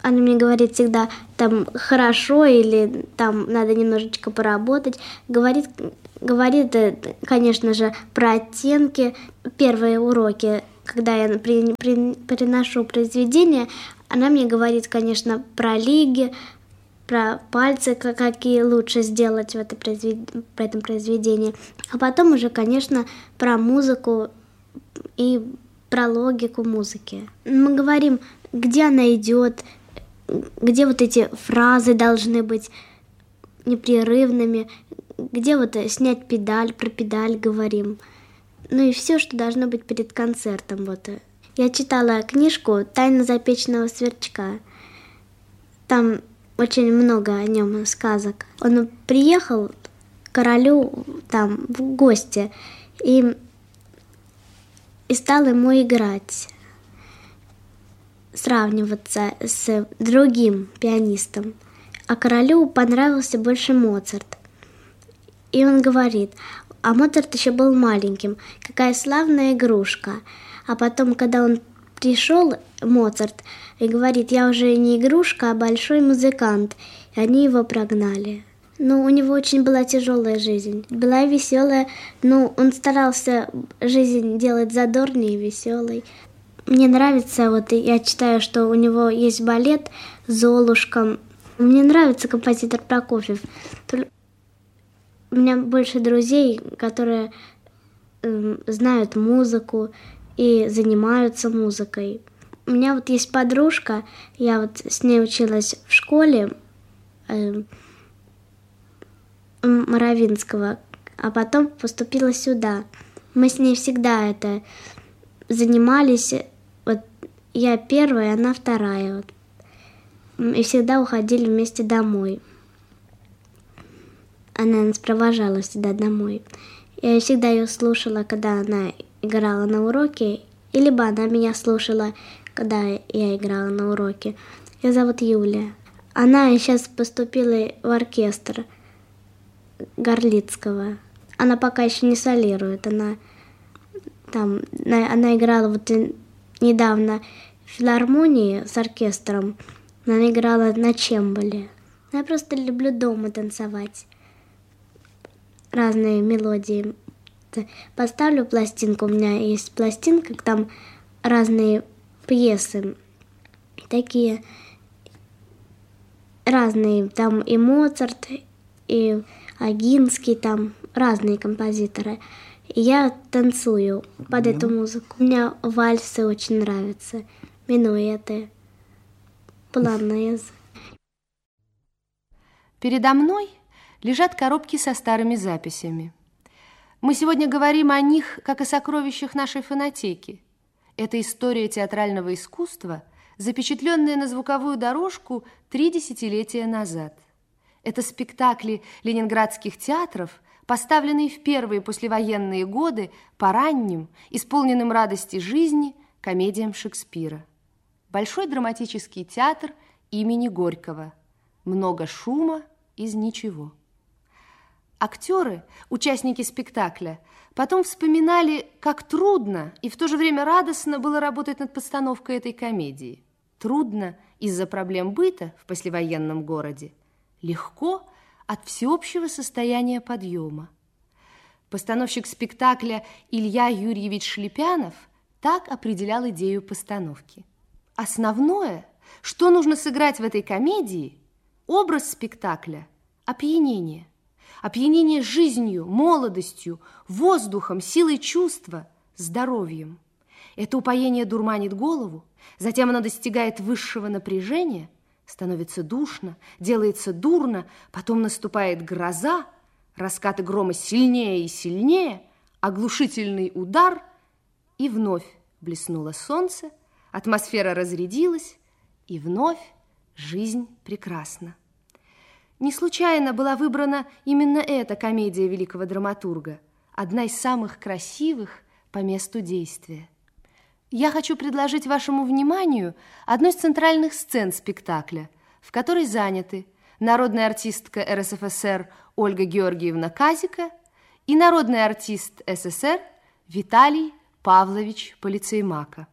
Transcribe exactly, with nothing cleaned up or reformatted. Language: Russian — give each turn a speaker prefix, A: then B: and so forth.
A: Она мне говорит всегда там хорошо или там надо немножечко поработать. Говорит, говорит, конечно же, про оттенки. Первые уроки, когда я при, при, приношу произведение, она мне говорит, конечно, про лиги, про пальцы, какие лучше сделать в, это произвед... в этом произведении. А потом уже, конечно, про музыку и про логику музыки. Мы говорим, где она идет, где вот эти фразы должны быть непрерывными, где вот снять педаль, про педаль говорим. Ну и все, что должно быть перед концертом. Вот. Я читала книжку «Тайна запеченного сверчка». Там очень много о нем сказок. Он приехал к королю там в гости и, и стал ему играть, сравниваться с другим пианистом. А королю понравился больше Моцарт. И он говорит, а Моцарт еще был маленьким, какая славная игрушка. А потом, когда он пришел, Моцарт, и говорит, я уже не игрушка, а большой музыкант. И они его прогнали. Ну, у него очень была тяжелая жизнь. Была веселая, но он старался жизнь делать задорнее и веселой. Мне нравится, вот я читаю, что у него есть балет «Золушка». Мне нравится композитор Прокофьев. У меня больше друзей, которые э, знают музыку и занимаются музыкой. У меня вот есть подружка, я вот с ней училась в школе э, Моровинского, а потом поступила сюда. Мы с ней всегда это занимались. Вот я первая, она вторая. Вот. И всегда уходили вместе домой. Она нас провожала всегда домой. Я всегда ее слушала, когда она играла на уроке, и либо она меня слушала, когда я играла на уроке. Ее зовут Юлия. Она сейчас поступила в оркестр Горлицкого. Она пока еще не солирует. Она, там, она играла вот недавно в филармонии с оркестром. Она играла на чембале. Я просто люблю дома танцевать. Разные мелодии. Поставлю пластинку, у меня есть пластинка, там разные пьесы, такие разные, там и Моцарт, и Агинский, там разные композиторы. И я танцую под эту музыку. Мне вальсы очень нравятся, минуэты, полонез.
B: Передо мной лежат коробки со старыми записями. Мы сегодня говорим о них, как о сокровищах нашей фонотеки. Это история театрального искусства, запечатленная на звуковую дорожку три десятилетия назад. Это спектакли ленинградских театров, поставленные в первые послевоенные годы по ранним, исполненным радости жизни, комедиям Шекспира. Большой драматический театр имени Горького. Много шума из ничего. Актеры, участники спектакля, потом вспоминали, как трудно и в то же время радостно было работать над постановкой этой комедии. Трудно из-за проблем быта в послевоенном городе, легко от всеобщего состояния подъема. Постановщик спектакля Илья Юрьевич Шлепянов так определял идею постановки. Основное, что нужно сыграть в этой комедии, образ спектакля – опьянение. Опьянение жизнью, молодостью, воздухом, силой чувства, здоровьем. Это упоение дурманит голову, затем оно достигает высшего напряжения, становится душно, делается дурно, потом наступает гроза, раскаты грома сильнее и сильнее, оглушительный удар, и вновь блеснуло солнце, атмосфера разрядилась, и вновь жизнь прекрасна. Не случайно была выбрана именно эта комедия великого драматурга, одна из самых красивых по месту действия. Я хочу предложить вашему вниманию одну из центральных сцен спектакля, в которой заняты народная артистка эр эс эф эс эр Ольга Георгиевна Казика и народный артист эс эс эс эр Виталий Павлович Полицеймака.